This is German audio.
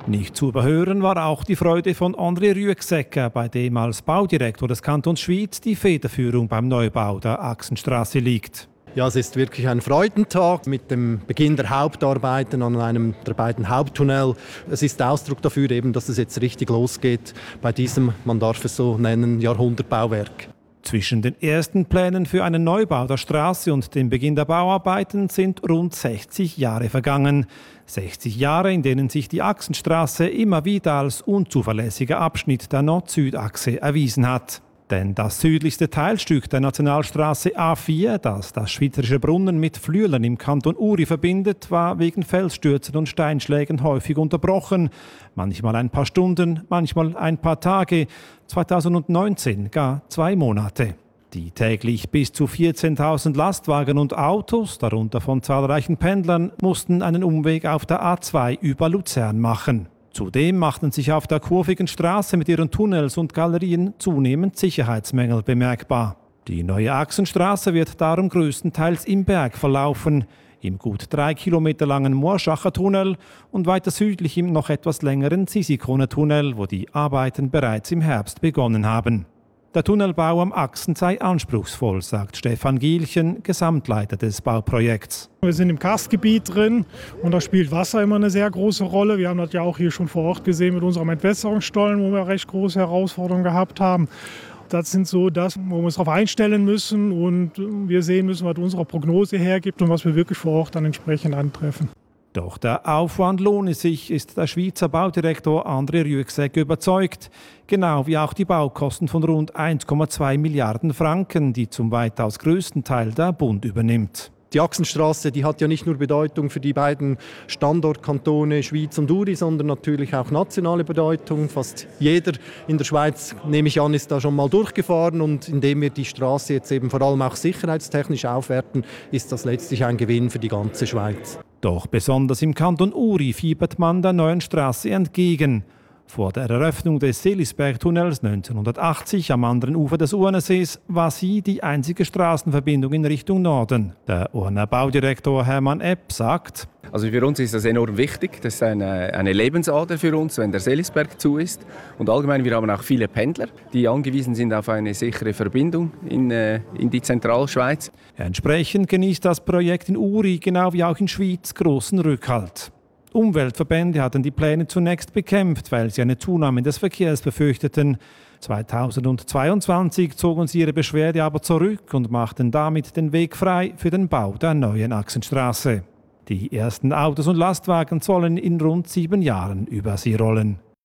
Nicht zu überhören war auch die Freude von André Rüegsegger, bei dem als Baudirektor des Kantons Schwyz die Federführung beim Neubau der Achsenstraße liegt. Ja, es ist wirklich ein Freudentag mit dem Beginn der Hauptarbeiten an einem der beiden Haupttunnel. Es ist Ausdruck dafür, eben, dass es jetzt richtig losgeht bei diesem, man darf es so nennen, Jahrhundertbauwerk. Zwischen den ersten Plänen für einen Neubau der Straße und dem Beginn der Bauarbeiten sind rund 60 Jahre vergangen. 60 Jahre, in denen sich die Achsenstraße immer wieder als unzuverlässiger Abschnitt der Nord-Süd-Achse erwiesen hat. Denn das südlichste Teilstück der Nationalstraße A4, das das Schweizerische Brunnen mit Flüelen im Kanton Uri verbindet, war wegen Felsstürzen und Steinschlägen häufig unterbrochen. Manchmal ein paar Stunden, manchmal ein paar Tage, 2019 gar 2 Monate. Die täglich bis zu 14.000 Lastwagen und Autos, darunter von zahlreichen Pendlern, mussten einen Umweg auf der A2 über Luzern machen. Zudem machten sich auf der kurvigen Straße mit ihren Tunnels und Galerien zunehmend Sicherheitsmängel bemerkbar. Die neue Achsenstraße wird darum größtenteils im Berg verlaufen, im gut 3 Kilometer langen Moorschacher Tunnel und weiter südlich im noch etwas längeren Sisikoner Tunnel, wo die Arbeiten bereits im Herbst begonnen haben. Der Tunnelbau am Achsen sei anspruchsvoll, sagt Stefan Gielchen, Gesamtleiter des Bauprojekts. Wir sind im Karstgebiet drin und da spielt Wasser immer eine sehr große Rolle. Wir haben das ja auch hier schon vor Ort gesehen mit unserem Entwässerungsstollen, wo wir recht große Herausforderungen gehabt haben. Das sind so das, wo wir uns darauf einstellen müssen und wir sehen müssen, was unsere Prognose hergibt und was wir wirklich vor Ort dann entsprechend antreffen. Doch der Aufwand lohne sich, ist der Schweizer Baudirektor André Rüegsegger überzeugt. Genau wie auch die Baukosten von rund 1,2 Milliarden Franken, die zum weitaus größten Teil der Bund übernimmt. Die Achsenstraße, die hat ja nicht nur Bedeutung für die beiden Standortkantone Schwyz und Uri, sondern natürlich auch nationale Bedeutung. Fast jeder in der Schweiz, nehme ich an, ist da schon mal durchgefahren. Und indem wir die Straße jetzt eben vor allem auch sicherheitstechnisch aufwerten, ist das letztlich ein Gewinn für die ganze Schweiz. Doch besonders im Kanton Uri fiebert man der neuen Straße entgegen. Vor der Eröffnung des Seelisbergtunnels 1980 am anderen Ufer des Urnersees war sie die einzige Straßenverbindung in Richtung Norden. Der Urner Baudirektor Hermann Epp sagt: Also für uns ist das enorm wichtig. Das ist eine Lebensader für uns, wenn der Seelisberg zu ist. Und allgemein, wir haben auch viele Pendler, die angewiesen sind auf eine sichere Verbindung in die Zentralschweiz. Entsprechend genießt das Projekt in Uri, genau wie auch in Schwyz, großen Rückhalt. Umweltverbände hatten die Pläne zunächst bekämpft, weil sie eine Zunahme des Verkehrs befürchteten. 2022 zogen sie ihre Beschwerde aber zurück und machten damit den Weg frei für den Bau der neuen Achsenstraße. Die ersten Autos und Lastwagen sollen in rund 7 Jahren über sie rollen.